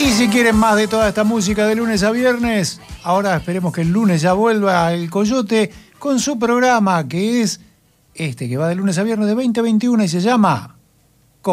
Y si quieren más de toda esta música de lunes a viernes, ahora esperemos que el lunes ya vuelva el Coyote con su programa, que es este, que va de lunes a viernes de 20 a 21 y se llama